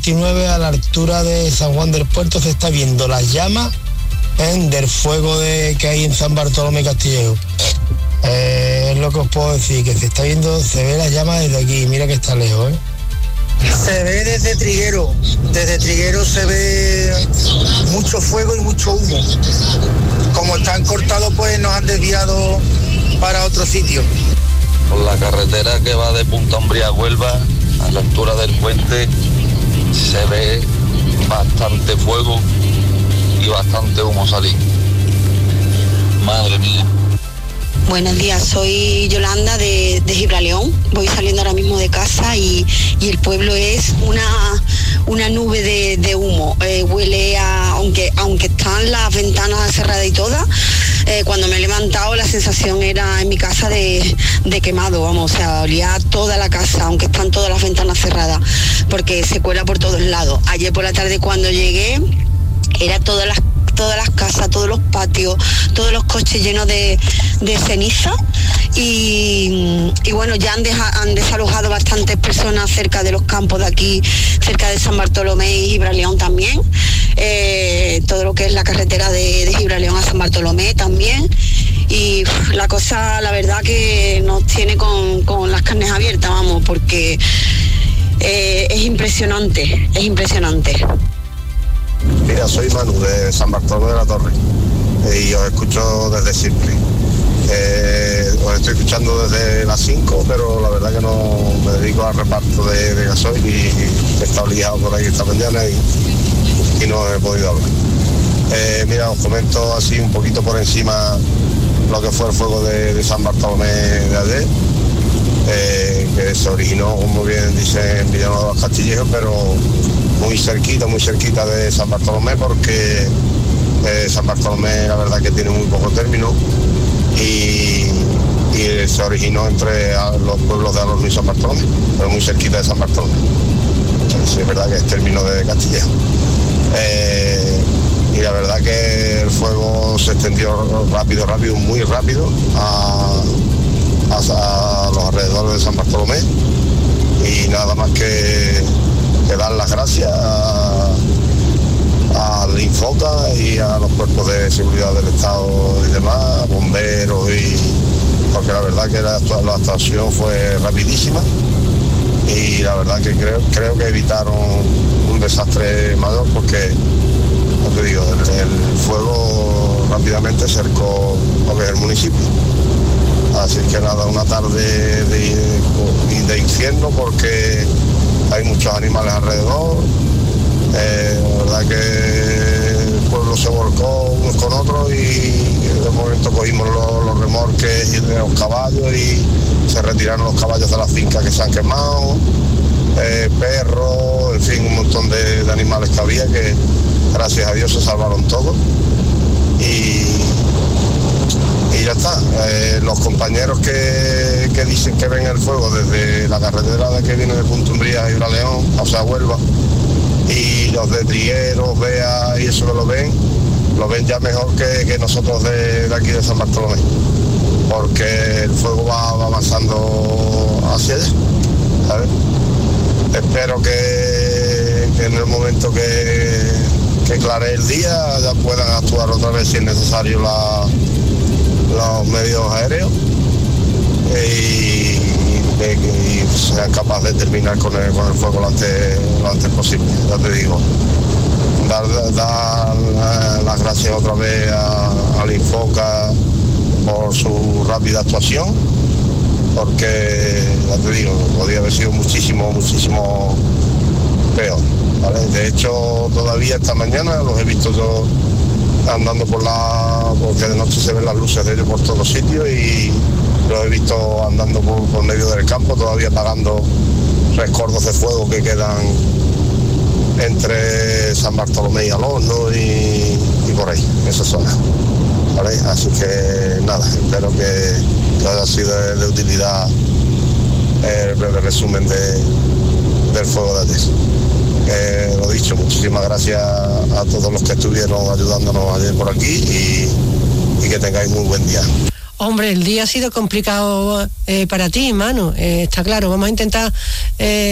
29 a la altura de San Juan del Puerto se está viendo las llamas del fuego que hay en San Bartolomé Castillejo. Es lo que os puedo decir, que se ve las llamas desde aquí, mira que está lejos, Se ve desde Triguero se ve mucho fuego y mucho humo. Como están cortados, pues nos han desviado para otro sitio. Por la carretera que va de Punta Umbría a Huelva, a la altura del puente, se ve bastante fuego y bastante humo salir. Madre mía. Buenos días, soy Yolanda de Gibraleón. Voy saliendo ahora mismo de casa y el pueblo es una nube de humo. Huele a, aunque están las ventanas cerradas y todas, cuando me he levantado la sensación era en mi casa de quemado, vamos, o sea, olía toda la casa, aunque están todas las ventanas cerradas, porque se cuela por todos lados. Ayer por la tarde cuando llegué, era todas las casas, todos los patios, todos los coches llenos de ceniza y bueno, ya han desalojado bastantes personas cerca de los campos de aquí, cerca de San Bartolomé y Gibraleón también, todo lo que es la carretera de Gibraleón a San Bartolomé también, y la cosa, la verdad que nos tiene con las carnes abiertas, vamos, porque es impresionante. Mira, soy Manu de San Bartolomé de la Torre y os escucho desde siempre. Os estoy escuchando desde las 5, pero la verdad que no me dedico al reparto de gasoil y he estado liado por ahí esta mañana y no he podido hablar. Mira, os comento así un poquito por encima lo que fue el fuego de San Bartolomé de ayer, que se originó, como bien dice, en Villanueva de los Castillejos, pero muy cerquita de San Bartolomé, porque San Bartolomé la verdad que tiene muy poco término y se originó entre los pueblos de Alorno y San Bartolomé, pero muy cerquita de San Bartolomé. Entonces, es verdad que es término de Castillejo. Y la verdad que el fuego se extendió muy rápido a los alrededores de San Bartolomé, y nada más que dar las gracias al Infoca y a los cuerpos de seguridad del Estado y demás, bomberos, porque la verdad que la actuación fue rapidísima y la verdad que creo que evitaron un desastre mayor, porque, como te digo, el fuego rápidamente cercó lo que es el municipio. Así que nada, una tarde de infierno, porque hay muchos animales alrededor. La verdad que el pueblo se volcó unos con otros y de momento cogimos los remorques y los caballos y se retiraron los caballos de la finca que se han quemado, perros, en fin, un montón de animales que había, que gracias a Dios se salvaron todos. Y ya está. Los compañeros que dicen que ven el fuego desde la carretera que viene de Punta Umbría a Gibraleón, o sea, Huelva, y los de Trigueros, Bea y eso que lo ven ya mejor que nosotros de aquí de San Bartolomé, porque el fuego va avanzando hacia allá, ¿sabes? Espero que en el momento que clare el día ya puedan actuar otra vez si es necesario los medios aéreos y sean capaces de terminar con el fuego lo antes posible. Ya te digo, dar las gracias otra vez al Infoca por su rápida actuación, porque ya te digo, podría haber sido muchísimo peor, ¿vale? De hecho, todavía esta mañana los he visto yo andando porque de noche se ven las luces de ellos por todos sitios, y los he visto andando por medio del campo, todavía apagando rescoldos de fuego que quedan entre San Bartolomé y Alorno y por ahí, esa zona, ¿vale? Así que nada, espero que haya sido de utilidad el breve resumen del fuego de ayer. Lo dicho, muchísimas gracias a todos los que estuvieron ayudándonos ayer por aquí y que tengáis muy buen día. Hombre, el día ha sido complicado para ti, Manu, está claro. Vamos a intentar